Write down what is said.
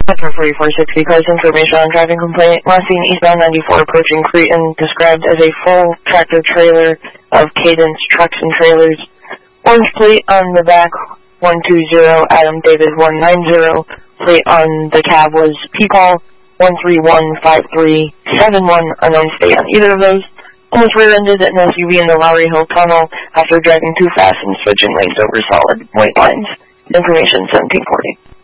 For 4460, cars information on driving complaint. Last seen eastbound 94 approaching Cretan, described as a full tractor trailer of Cadence trucks and trailers. Orange plate on the back, 120, Adam David 190. Plate on the cab was PCall 1315371, unknown state on either of those. Almost rear-ended an SUV in the Lowry Hill Tunnel after driving too fast and switching lanes over solid white lines. Information 1740.